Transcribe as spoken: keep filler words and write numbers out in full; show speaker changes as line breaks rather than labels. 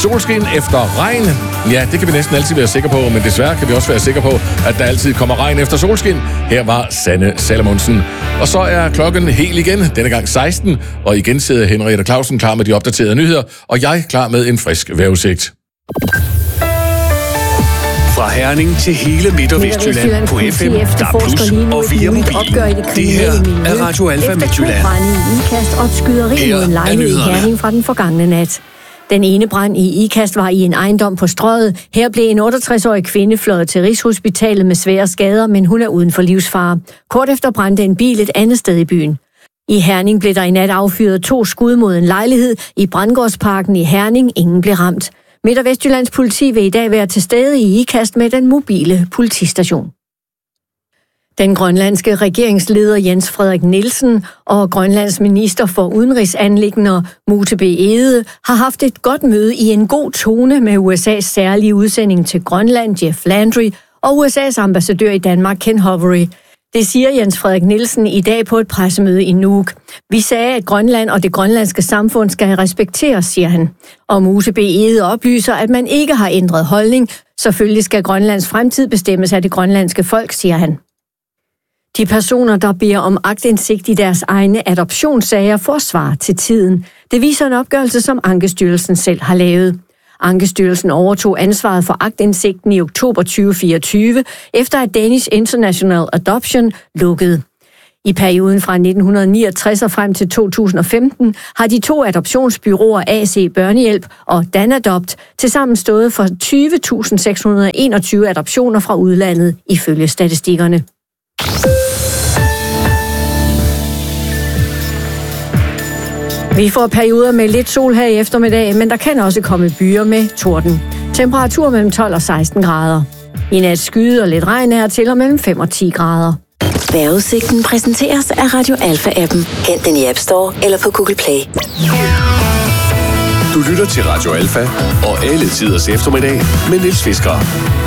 Solskin efter regn. Ja, det kan vi næsten altid være sikre på, men desværre kan vi også være sikre på, at der altid kommer regn efter solskin. Her var Sanne Salomonsen. Og så er klokken helt igen, denne gang seksten, og igen sidder Henriette Clausen klar med de opdaterede nyheder, og jeg klar med en frisk vejrudsigt.
Fra Herning til hele Midt- og Vestjylland på F M, D A B plus og via mobilen. Det her er Radio Alfa Midtjylland.
Efter to brande i Ikast og et skyderi mod en lejlighed i Herning fra den forgangne nat. Den ene brand i Ikast var i en ejendom på Strøget. Her blev en otteogtres-årig kvinde fløjet til Rigshospitalet med svære skader, men hun er uden for livsfare. Kort efter brændte en bil et andet sted i byen. I Herning blev der i nat affyret to skud mod en lejlighed i Brandgårdsparken i Herning. Ingen blev ramt. Midt- og Vestjyllands politi vil i dag være til stede i Ikast med den mobile politistation. Den grønlandske regeringsleder Jens Frederik Nielsen og Grønlands minister for udenrigsanliggender Mute B. Egede har haft et godt møde i en god tone med U S A's særlige udsending til Grønland, Jeff Landry, og U S A's ambassadør i Danmark, Ken Hovery. Det siger Jens Frederik Nielsen i dag på et pressemøde i Nuuk. Vi sagde, at Grønland og det grønlandske samfund skal respekteres, siger han. Og Muse B. Egede oplyser, at man ikke har ændret holdning. Selvfølgelig skal Grønlands fremtid bestemmes af det grønlandske folk, siger han. De personer, der beder om aktindsigt i deres egne adoptionssager, får svar til tiden. Det viser en opgørelse, som Ankestyrelsen selv har lavet. Ankestyrelsen overtog ansvaret for aktindsigten i oktober tyve fireogtyve, efter at Danish International Adoption lukkede. I perioden fra nitten niogtres og frem til to tusind og femten har de to adoptionsbyråer A C Børnehjælp og Danadopt tilsammen stået for tyve tusind seks hundrede og enogtyve adoptioner fra udlandet, ifølge statistikkerne. Vi får perioder med lidt sol her i eftermiddag, men der kan også komme byer med torden. Temperatur mellem tolv og seksten grader. I nat skyde og lidt regn her til og mellem fem og ti grader.
Vejrudsigten præsenteres af Radio Alfa-appen. Hent den i App Store eller på Google Play.
Du lytter til Radio Alfa og alle tiders eftermiddag med Niels Fisker.